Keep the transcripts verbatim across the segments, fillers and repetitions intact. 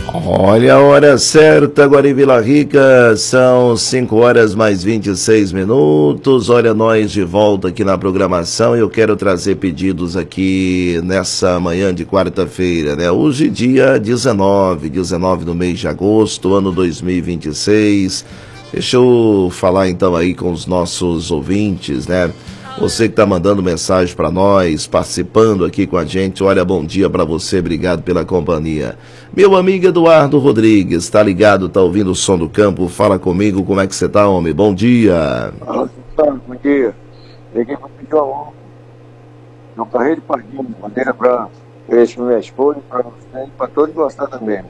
Olha a hora certa, agora em Vila Rica, são cinco horas mais vinte e seis minutos. Olha nós de volta aqui na programação. Eu quero trazer pedidos aqui nessa manhã de quarta-feira, né? Hoje dia dezenove, dezenove do mês de agosto, ano dois mil e vinte e seis. Deixa eu falar então aí com os nossos ouvintes, né? Você que está mandando mensagem para nós, participando aqui com a gente, olha, bom dia para você, obrigado pela companhia. Meu amigo Eduardo Rodrigues, está ligado, está ouvindo o som do campo, fala comigo, como é que você está, homem? Bom dia. Fala, bom dia. Liguei para pedir uma honra. No Carreiro de Pardinho, bandeira branca. Esse para minha esposa, para você e para todos gostar também.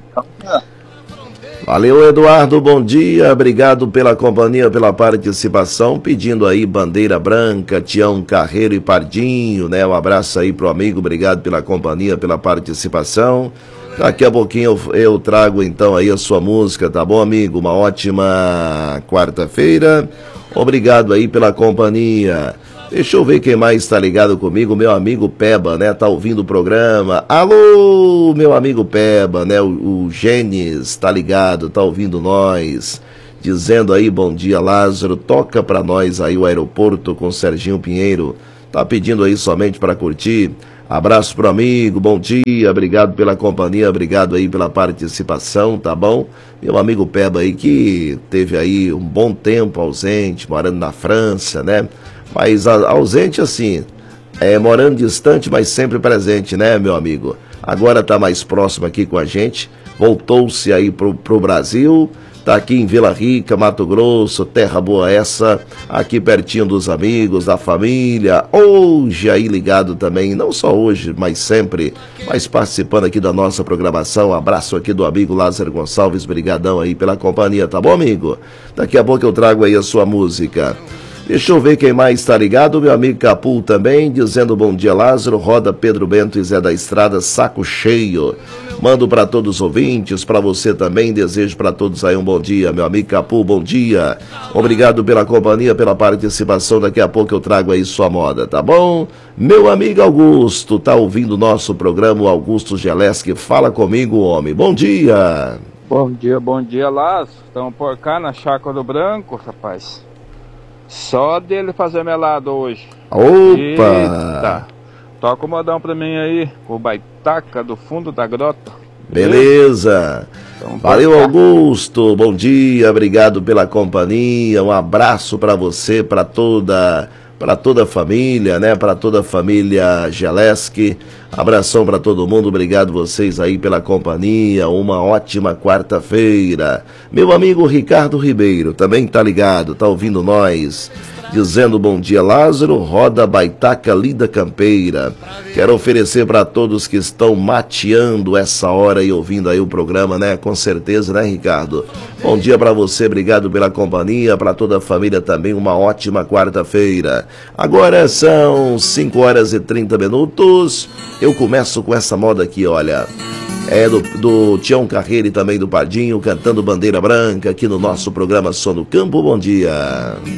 Valeu, Eduardo, bom dia, obrigado pela companhia, pela participação, pedindo aí bandeira branca, Tião Carreiro e Pardinho, né? Um abraço aí pro amigo, obrigado pela companhia, pela participação. Daqui a pouquinho eu, eu trago então aí a sua música, tá bom, amigo? Uma ótima quarta-feira, obrigado aí pela companhia. Deixa eu ver quem mais está ligado comigo, meu amigo Peba, né? Tá ouvindo o programa. Alô, meu amigo Peba, né? O, o Gênesis tá ligado, tá ouvindo nós. Dizendo aí, bom dia, Lázaro. Toca pra nós aí o aeroporto com o Serginho Pinheiro. Tá pedindo aí somente para curtir. Abraço pro amigo, bom dia, obrigado pela companhia, obrigado aí pela participação, tá bom? Meu amigo Peba aí que teve aí um bom tempo ausente, morando na França, né? Mas ausente assim, é, morando distante, mas sempre presente, né, meu amigo? Agora tá mais próximo aqui com a gente, voltou-se aí pro, pro Brasil, tá aqui em Vila Rica, Mato Grosso, terra boa essa, aqui pertinho dos amigos, da família, hoje aí ligado também, não só hoje, mas sempre, mas participando aqui da nossa programação. Abraço aqui do amigo Lázaro Gonçalves, brigadão aí pela companhia, tá bom, amigo? Daqui a pouco eu trago aí a sua música. Deixa eu ver quem mais está ligado, meu amigo Capu também, dizendo bom dia, Lázaro, roda Pedro Bento e Zé da Estrada, saco cheio. Mando para todos os ouvintes, para você também, desejo para todos aí um bom dia, meu amigo Capu, bom dia. Obrigado pela companhia, pela participação, daqui a pouco eu trago aí sua moda, tá bom? Meu amigo Augusto, tá ouvindo o nosso programa, o Augusto Geleski, fala comigo, homem, bom dia. Bom dia, bom dia, Lázaro, estamos por cá na Chácara do Branco, rapaz. Só dele fazer melado hoje. Opa! Eita. Toca o modão pra mim aí, o Baitaca do fundo da grota. Beleza. Então, valeu, Augusto. Bom dia, obrigado pela companhia. Um abraço para você, para toda, para toda a família, né? Para toda a família Geleski. Abração para todo mundo. Obrigado vocês aí pela companhia. Uma ótima quarta-feira. Meu amigo Ricardo Ribeiro também tá ligado, tá ouvindo nós. Dizendo bom dia, Lázaro, roda Baitaca Lida Campeira. Quero oferecer para todos que estão mateando essa hora e ouvindo aí o programa, né? Com certeza, né, Ricardo? Bom dia para você, obrigado pela companhia, para toda a família também, uma ótima quarta-feira. Agora são cinco horas e trinta minutos. Eu começo com essa moda aqui, olha. É do, do Tião Carreiro e também do Pardinho, cantando Bandeira Branca aqui no nosso programa Som do Campo. Bom dia.